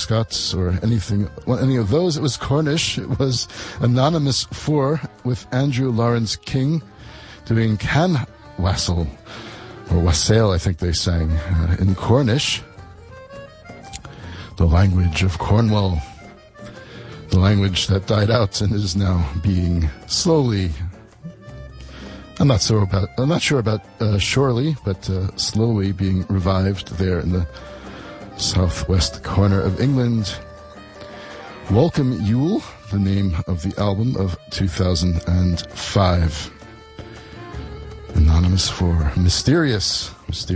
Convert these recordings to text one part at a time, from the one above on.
Scots or any of those. It was Cornish. It was Anonymous 4 with Andrew Lawrence King doing Can Wassail, or Wassail, I think they sang, in Cornish, the language of Cornwall, the language that died out and is now being slowly, I'm not sure about surely, but slowly being revived there in the southwest corner of England. Welcome Yule, the name of the album of 2005. Anonymous 4, mysterious.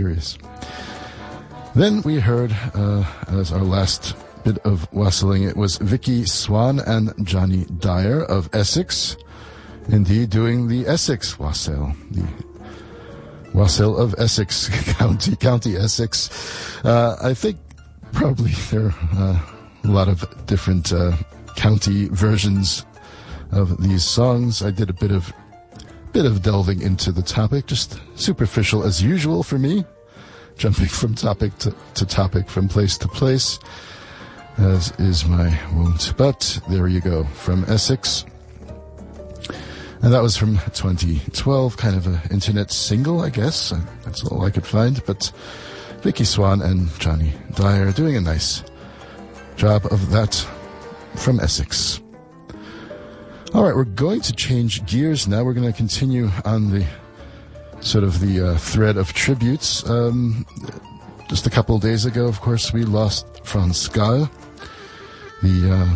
Then we heard, as our last bit of wassailing, it was Vicky Swan and Johnny Dyer of Essex, indeed doing the Essex wassail, the wassail of Essex County Essex. I think probably there are a lot of different county versions of these songs. I did a bit of delving into the topic, just superficial as usual for me, jumping from topic to topic, from place to place, as is my wont. But there you go, from Essex. And that was from 2012, kind of an internet single, I guess. That's all I could find. But Vicky Swan and Johnny Dyer doing a nice job of that from Essex. All right, we're going to change gears now. We're going to continue on the sort of the thread of tributes. Just a couple of days ago, of course, we lost Frans Gaal, the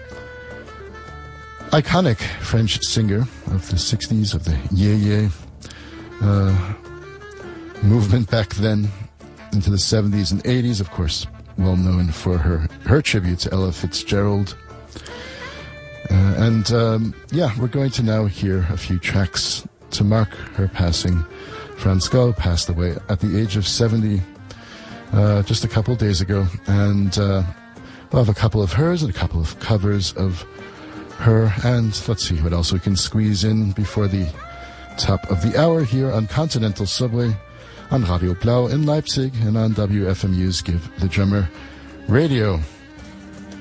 iconic French singer of the 60s, of the Yeye movement back then into the 70s and 80s, of course, well known for her tribute to Ella Fitzgerald. We're going to now hear a few tracks to mark her passing. Frans Gaal passed away at the age of 70 just a couple of days ago, and we'll have a couple of hers and a couple of covers of her, and let's see what else we can squeeze in before the top of the hour here on Continental Subway, on Radio Blau in Leipzig, and on WFMU's Give the Drummer Radio.